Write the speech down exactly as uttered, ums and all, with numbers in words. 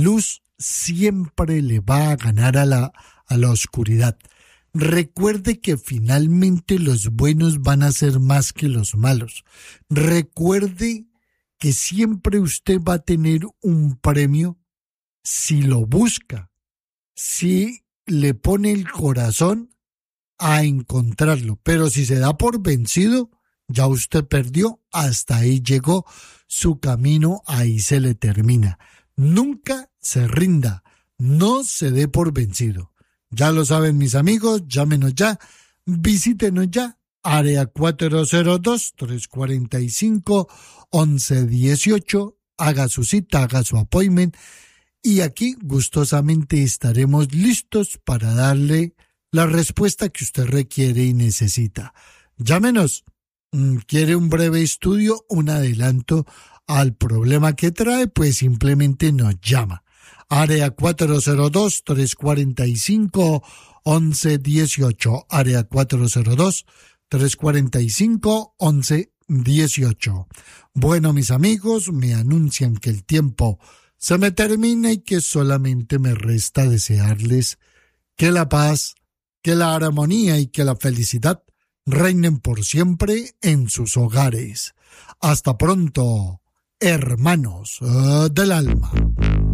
luz siempre le va a ganar a la, a la oscuridad. Recuerde que finalmente los buenos van a ser más que los malos. Recuerde que siempre usted va a tener un premio si lo busca, si le pone el corazón a encontrarlo. Pero si se da por vencido, ya usted perdió, hasta ahí llegó, su camino ahí se le termina. Nunca se rinda, no se dé por vencido. Ya lo saben mis amigos, llámenos ya, visítenos ya, área cuatro cero dos, tres cuatro cinco, once dieciocho, haga su cita, haga su appointment y aquí gustosamente estaremos listos para darle la respuesta que usted requiere y necesita. Llámenos, ¿quiere un breve estudio, un adelanto al problema que trae? Pues simplemente nos llama. Área cuatro cero dos, tres cuatro cinco, once dieciocho. Área cuatro cero dos, tres cuatro cinco, once dieciocho. Bueno, mis amigos, me anuncian que el tiempo se me termina y que solamente me resta desearles que la paz, que la armonía y que la felicidad reinen por siempre en sus hogares. Hasta pronto, hermanos del alma.